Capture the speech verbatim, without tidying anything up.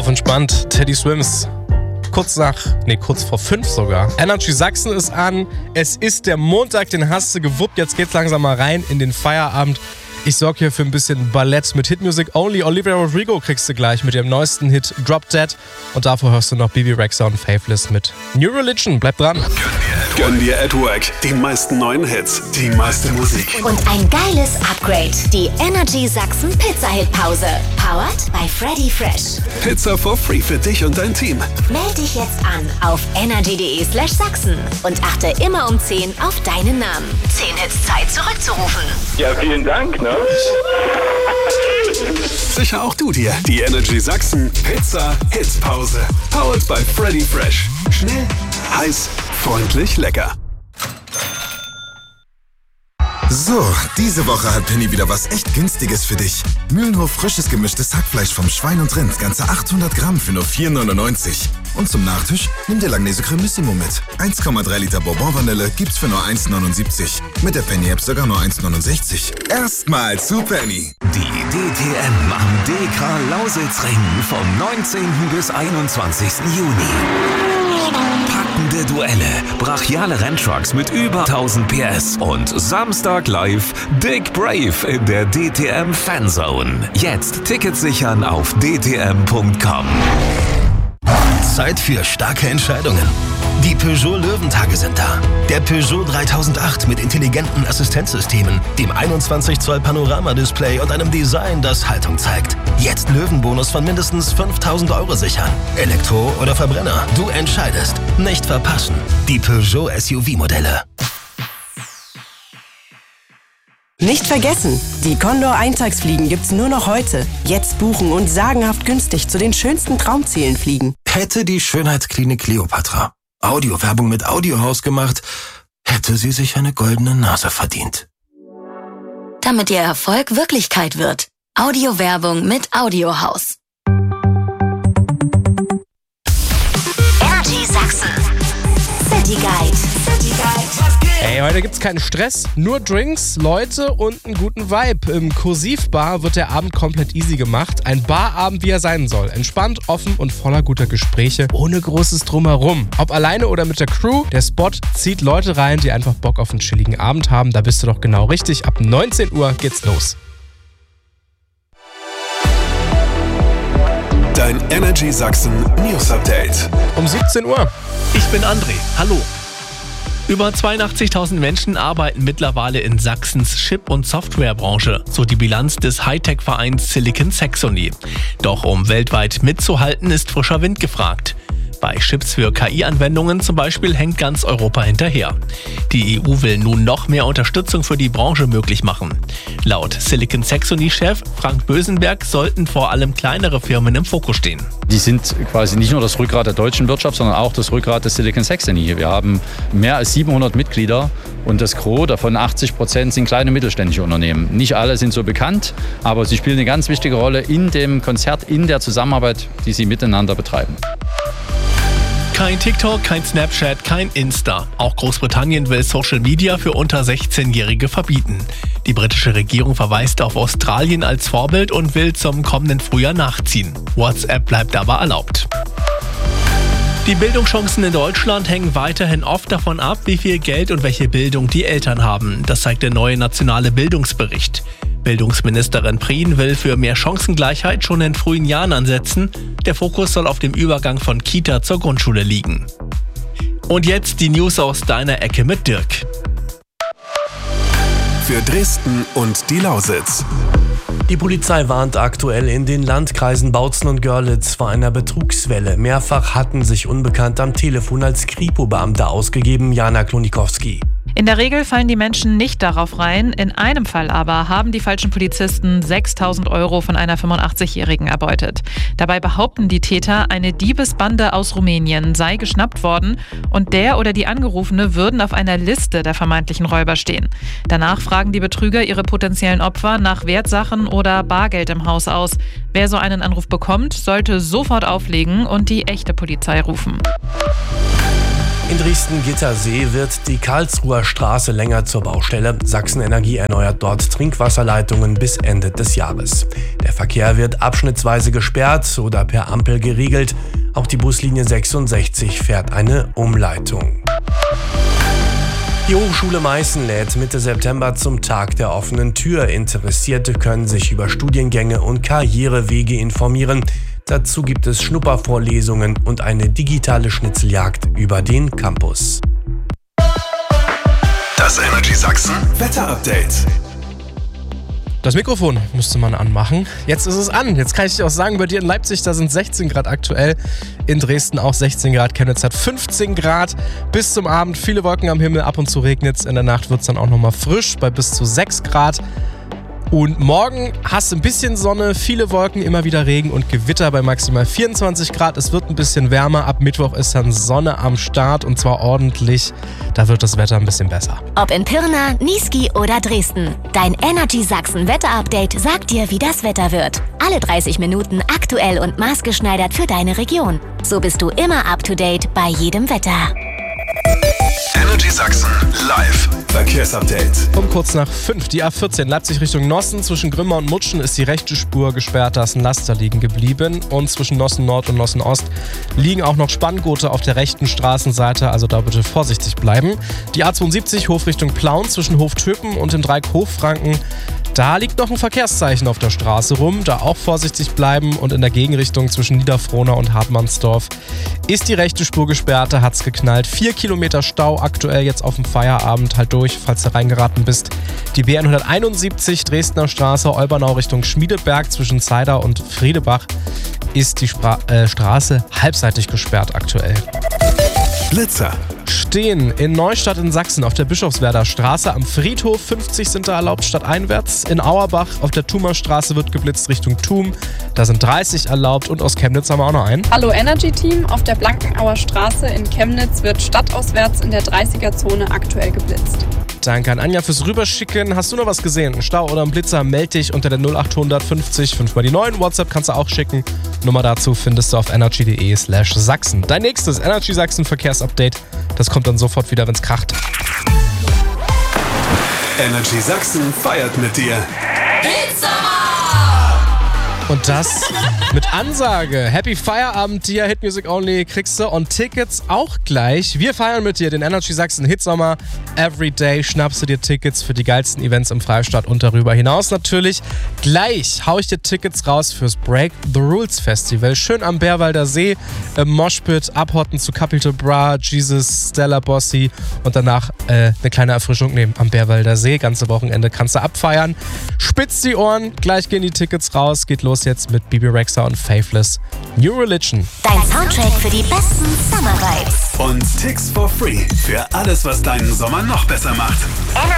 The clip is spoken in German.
entspannt. Teddy Swims. Kurz nach, nee, kurz vor fünf sogar. Energy Sachsen ist an. Es ist der Montag, den hast du gewuppt. Jetzt geht's langsam mal rein in den Feierabend. Ich sorge hier für ein bisschen Ballett mit Hitmusic Only. Olivia Rodrigo kriegst du gleich mit ihrem neuesten Hit Drop Dead. Und davor hörst du noch Bebe Rexha und Faithless mit New Religion. Bleib dran. Gönn dir at Work. Die meisten neuen Hits, die meiste Musik. Und ein geiles Upgrade. Die Energy Sachsen Pizza-Hit-Pause. Powered by Freddy Fresh. Pizza for free für dich und dein Team. Meld dich jetzt an auf energy.de slash Sachsen und achte immer um zehn auf deinen Namen. zehn Hits Zeit zurückzurufen. Ja, vielen Dank, ne? Sicher auch du dir die Energy Sachsen Pizza Hitpause. Powered by Freddy Fresh. Schnell, heiß, freundlich, lecker. So, diese Woche hat Penny wieder was echt Günstiges für dich. Mühlenhof frisches gemischtes Hackfleisch vom Schwein und Rind, ganze achthundert Gramm für nur vier neunundneunzig. Und zum Nachtisch nimm dir Langnese Cremissimo mit. eins Komma drei Liter Bourbon-Vanille gibt's für nur eins neunundsiebzig. Mit der Penny-App sogar nur eins neunundsechzig. Erstmal zu Penny. Die D T M am D K Lausitzring vom neunzehnten bis einundzwanzigsten Juni. Packende Duelle, brachiale Renntrucks mit über tausend P S und Samstag live Dick Brave in der D T M Fanzone. Jetzt Tickets sichern auf d t m punkt com. Zeit für starke Entscheidungen. Die Peugeot Löwentage sind da. Der Peugeot dreitausendacht mit intelligenten Assistenzsystemen, dem einundzwanzig Zoll Panorama-Display und einem Design, das Haltung zeigt. Jetzt Löwenbonus von mindestens fünftausend Euro sichern. Elektro oder Verbrenner, du entscheidest. Nicht verpassen. Die Peugeot S U V-Modelle. Nicht vergessen, die Condor Eintagsfliegen gibt's nur noch heute. Jetzt buchen und sagenhaft günstig zu den schönsten Traumzielen fliegen. Hätte die Schönheitsklinik Kleopatra Audiowerbung mit Audiohaus gemacht, hätte sie sich eine goldene Nase verdient. Damit ihr Erfolg Wirklichkeit wird. Audiowerbung mit Audiohaus. Energy Sachsen. City Guide. City Guide. Ey, heute gibt's keinen Stress, nur Drinks, Leute und einen guten Vibe. Im Kursivbar wird der Abend komplett easy gemacht. Ein Barabend, wie er sein soll. Entspannt, offen und voller guter Gespräche, ohne großes Drumherum. Ob alleine oder mit der Crew, der Spot zieht Leute rein, die einfach Bock auf einen chilligen Abend haben. Da bist du doch genau richtig. Ab neunzehn Uhr geht's los. Dein Energy Sachsen News Update. Um siebzehn Uhr. Ich bin André. Hallo. Über zweiundachtzigtausend Menschen arbeiten mittlerweile in Sachsens Chip- und Softwarebranche, so die Bilanz des Hightech-Vereins Silicon Saxony. Doch um weltweit mitzuhalten, ist frischer Wind gefragt. Bei Chips für K I-Anwendungen zum Beispiel hängt ganz Europa hinterher. Die E U will nun noch mehr Unterstützung für die Branche möglich machen. Laut Silicon Saxony-Chef Frank Bösenberg sollten vor allem kleinere Firmen im Fokus stehen. Die sind quasi nicht nur das Rückgrat der deutschen Wirtschaft, sondern auch das Rückgrat des Silicon Saxony. Wir haben mehr als siebenhundert Mitglieder und das Gros, davon achtzig Prozent, sind kleine mittelständische Unternehmen. Nicht alle sind so bekannt, aber sie spielen eine ganz wichtige Rolle in dem Konzert, in der Zusammenarbeit, die sie miteinander betreiben. Kein TikTok, kein Snapchat, kein Insta. Auch Großbritannien will Social Media für unter sechzehnjährige verbieten. Die britische Regierung verweist auf Australien als Vorbild und will zum kommenden Frühjahr nachziehen. WhatsApp bleibt aber erlaubt. Die Bildungschancen in Deutschland hängen weiterhin oft davon ab, wie viel Geld und welche Bildung die Eltern haben. Das zeigt der neue nationale Bildungsbericht. Bildungsministerin Prien will für mehr Chancengleichheit schon in frühen Jahren ansetzen. Der Fokus soll auf dem Übergang von Kita zur Grundschule liegen. Und jetzt die News aus deiner Ecke mit Dirk. Für Dresden und die Lausitz. Die Polizei warnt aktuell in den Landkreisen Bautzen und Görlitz vor einer Betrugswelle. Mehrfach hatten sich Unbekannte am Telefon als Kripo-Beamte ausgegeben. Jana Klonikowski. In der Regel fallen die Menschen nicht darauf rein. In einem Fall aber haben die falschen Polizisten sechstausend Euro von einer fünfundachtzigjährigen erbeutet. Dabei behaupten die Täter, eine Diebesbande aus Rumänien sei geschnappt worden und der oder die Angerufene würden auf einer Liste der vermeintlichen Räuber stehen. Danach fragen die Betrüger ihre potenziellen Opfer nach Wertsachen oder Bargeld im Haus aus. Wer so einen Anruf bekommt, sollte sofort auflegen und die echte Polizei rufen. In Dresden-Gittersee wird die Karlsruher Straße länger zur Baustelle. Sachsen-Energie erneuert dort Trinkwasserleitungen bis Ende des Jahres. Der Verkehr wird abschnittsweise gesperrt oder per Ampel geregelt. Auch die Buslinie sechsundsechzig fährt eine Umleitung. Die Hochschule Meißen lädt Mitte September zum Tag der offenen Tür. Interessierte können sich über Studiengänge und Karrierewege informieren. Dazu gibt es Schnuppervorlesungen und eine digitale Schnitzeljagd über den Campus. Das Energy Sachsen Wetter-Update. Das Mikrofon musste man anmachen. Jetzt ist es an. Jetzt kann ich dir auch sagen, bei dir in Leipzig, da sind sechzehn Grad aktuell. In Dresden auch sechzehn Grad. Chemnitz hat fünfzehn Grad. Bis zum Abend viele Wolken am Himmel. Ab und zu regnet es. In der Nacht wird es dann auch nochmal frisch bei bis zu sechs Grad. Und morgen hast du ein bisschen Sonne, viele Wolken, immer wieder Regen und Gewitter bei maximal vierundzwanzig Grad. Es wird ein bisschen wärmer. Ab Mittwoch ist dann Sonne am Start und zwar ordentlich. Da wird das Wetter ein bisschen besser. Ob in Pirna, Niesky oder Dresden. Dein Energy Sachsen Wetter-Update sagt dir, wie das Wetter wird. Alle dreißig Minuten aktuell und maßgeschneidert für deine Region. So bist du immer up to date bei jedem Wetter. Energy Sachsen live Verkehrsupdate. Um kurz nach fünf, die A vierzehn Leipzig Richtung Nossen. Zwischen Grimma und Mutschen ist die rechte Spur gesperrt, da ist ein Laster liegen geblieben. Und zwischen Nossen Nord und Nossen Ost liegen auch noch Spanngurte auf der rechten Straßenseite, also da bitte vorsichtig bleiben. Die A zweiundsiebzig Hof Richtung Plauen zwischen Hoftöpen und dem Dreieck Hochfranken. Da liegt noch ein Verkehrszeichen auf der Straße rum, da auch vorsichtig bleiben und in der Gegenrichtung zwischen Niederfrohna und Hartmannsdorf ist die rechte Spur gesperrt, da hat's geknallt. Vier Kilometer Stau aktuell jetzt auf dem Feierabend, halt durch, falls du reingeraten bist. Die B N hunderteinundsiebzig Dresdner Straße, Olbernau Richtung Schmiedeberg zwischen Zeider und Friedebach ist die Spra- äh, Straße halbseitig gesperrt aktuell. Blitzer. Stehen in Neustadt in Sachsen auf der Bischofswerder Straße am Friedhof. fünfzig sind da erlaubt stadteinwärts. In Auerbach auf der Thumerstraße wird geblitzt Richtung Thum. Da sind dreißig erlaubt und aus Chemnitz haben wir auch noch einen. Hallo Energy Team, auf der Blankenauer Straße in Chemnitz wird stadtauswärts in der dreißiger-Zone aktuell geblitzt. Danke an Anja fürs Rüberschicken. Hast du noch was gesehen? Ein Stau oder ein Blitzer? Meld dich unter der null acht fünfzig fünf mal die neun. WhatsApp kannst du auch schicken. Nummer dazu findest du auf energy.de slash Sachsen. Dein nächstes Energy Sachsen Verkehrsupdate. Das kommt dann sofort wieder, wenn's kracht. Energy Sachsen feiert mit dir. Und das mit Ansage. Happy Feierabend dir, Hit Music Only kriegst du und Tickets auch gleich. Wir feiern mit dir den Energy Sachsen Hitsommer. Everyday schnappst du dir Tickets für die geilsten Events im Freistaat und darüber hinaus natürlich. Gleich hau ich dir Tickets raus fürs Break the Rules Festival. Schön am Bärwalder See, im Moshpit, abhotten zu Capital Bra, Jesus, Stella Bossi und danach äh, eine kleine Erfrischung nehmen am Bärwalder See. Ganze Wochenende kannst du abfeiern. Spitz die Ohren, gleich gehen die Tickets raus. Geht los jetzt mit Bibi Rexha und Faithless. New Religion. Dein Soundtrack für die besten Summer Vibes. Und Ticks for free für alles, was deinen Sommer noch besser macht. Energy